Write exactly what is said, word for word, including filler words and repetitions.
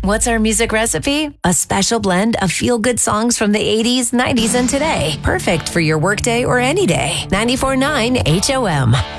What's our music recipe? A special blend of feel-good songs from the eighties, nineties, and today. Perfect for your workday or any day. ninety-four point nine H O M.